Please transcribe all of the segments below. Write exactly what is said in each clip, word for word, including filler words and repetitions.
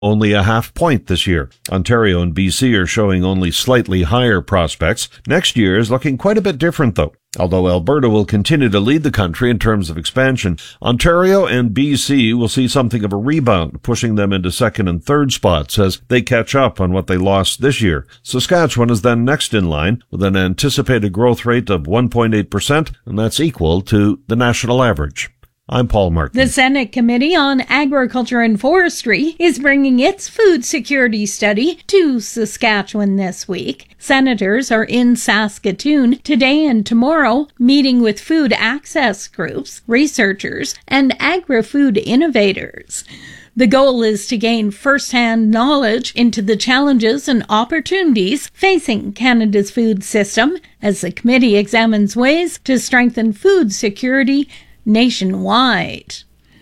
only a half point this year. Ontario and B C are showing only slightly higher prospects. Next year is looking quite a bit different, though. Although Alberta will continue to lead the country in terms of expansion, Ontario and B C will see something of a rebound, pushing them into second and third spots as they catch up on what they lost this year. Saskatchewan is then next in line with an anticipated growth rate of one point eight percent, and that's equal to the national average. I'm Paul Martin. The Senate Committee on Agriculture and Forestry is bringing its food security study to Saskatchewan this week. Senators are in Saskatoon today and tomorrow, meeting with food access groups, researchers, and agri-food innovators. The goal is to gain first-hand knowledge into the challenges and opportunities facing Canada's food system as the committee examines ways to strengthen food security nationwide.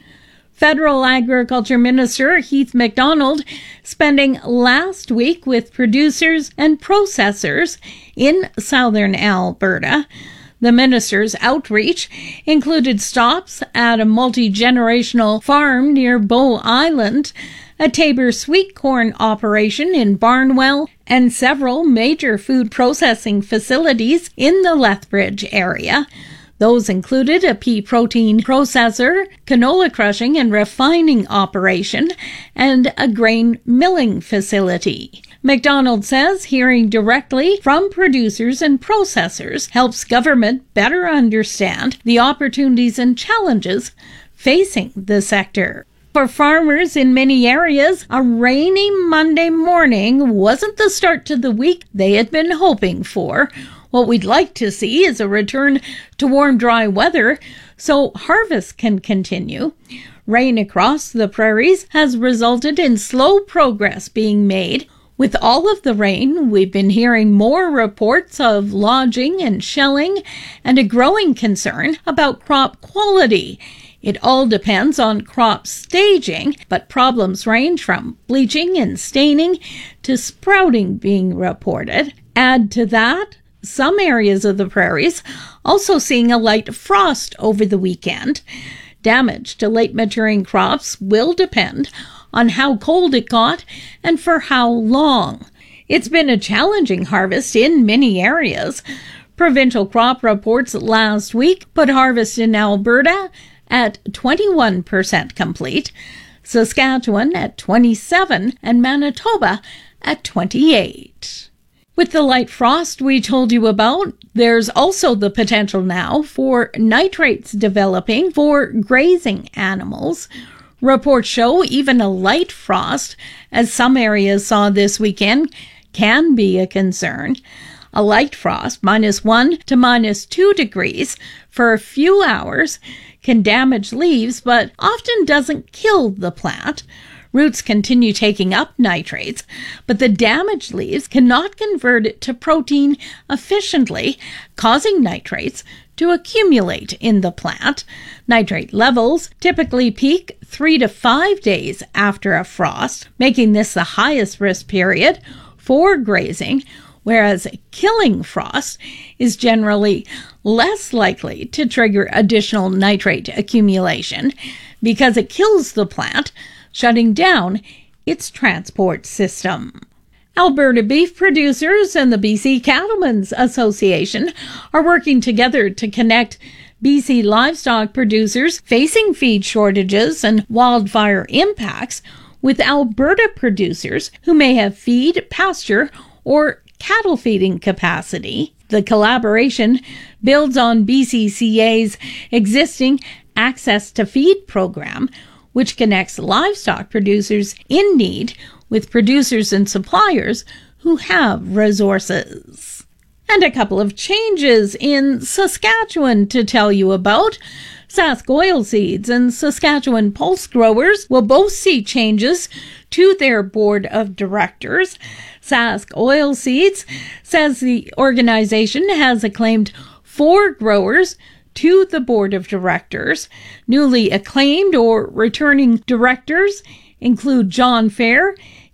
Federal Agriculture Minister Heath MacDonald spending last week with producers and processors in southern Alberta. The minister's outreach included stops at a multi-generational farm near Bow Island, a Tabor sweet corn operation in Barnwell, and several major food processing facilities in the Lethbridge area. Those included a pea protein processor, canola crushing and refining operation, and a grain milling facility. MacDonald says hearing directly from producers and processors helps government better understand the opportunities and challenges facing the sector. For farmers in many areas, a rainy Monday morning wasn't the start to the week they had been hoping for. What we'd like to see is a return to warm, dry weather so harvest can continue. Rain across the prairies has resulted in slow progress being made. With all of the rain, we've been hearing more reports of lodging and shelling and a growing concern about crop quality. It all depends on crop staging, but problems range from bleaching and staining to sprouting being reported. Add to that, some areas of the prairies also seeing a light frost over the weekend. Damage to late maturing crops will depend on how cold it got and for how long. It's been a challenging harvest in many areas. Provincial crop reports last week put harvest in Alberta at twenty-one percent complete, Saskatchewan at twenty-seven, and Manitoba at twenty-eight. With the light frost we told you about, there's also the potential now for nitrates developing for grazing animals. Reports show even a light frost, as some areas saw this weekend, can be a concern. A light frost, minus one to minus two degrees, for a few hours can damage leaves, but often doesn't kill the plant. Roots continue taking up nitrates, but the damaged leaves cannot convert it to protein efficiently, causing nitrates to accumulate in the plant. Nitrate levels typically peak three to five days after a frost, making this the highest risk period for grazing, whereas killing frost is generally less likely to trigger additional nitrate accumulation because it kills the plant, shutting down its transport system. Alberta beef producers and the B C Cattlemen's Association are working together to connect B C livestock producers facing feed shortages and wildfire impacts with Alberta producers who may have feed, pasture, or cattle feeding capacity. The collaboration builds on B C C A's existing Access to Feed program, which connects livestock producers in need with producers and suppliers who have resources. And a couple of changes in Saskatchewan to tell you about. Sask Oilseeds and Saskatchewan Pulse Growers will both see changes to their board of directors. Sask Oilseeds says the organization has acclaimed four growers to the board of directors. Newly acclaimed or returning directors include John Fair,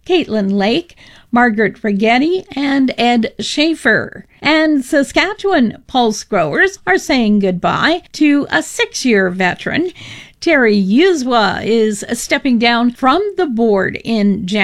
Caitlin Lake, Margaret Rigetti, and Ed Schaefer. And Saskatchewan pulse growers are saying goodbye to a six-year veteran. Terry Yuzwa is stepping down from the board in January.